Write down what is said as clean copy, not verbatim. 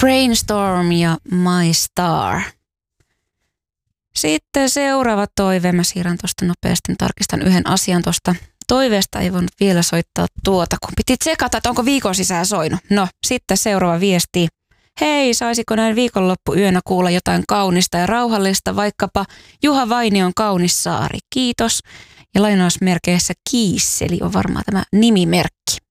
Brainstorm ja My Star. Sitten seuraava toive. Mä siirrän tuosta nopeasti, tarkistan yhden asian tuosta. Toiveesta ei voinut vielä soittaa kun piti tsekata, että onko viikon sisään soinut. No, sitten seuraava viesti. Hei, saisiko näin viikonloppuyönä kuulla jotain kaunista ja rauhallista, vaikkapa Juha Vainion Kaunis saari. Kiitos. Ja lainausmerkeissä Kiisseli on varmaan tämä nimimerkki.